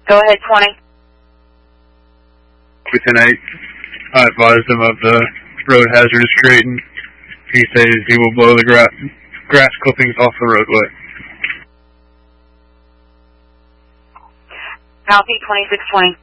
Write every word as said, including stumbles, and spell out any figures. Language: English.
Go ahead, twenty. Within eight, I advised him of the road hazardous creating. He says he will blow the gra grass clippings off the roadway. Copy, twenty-six twenty.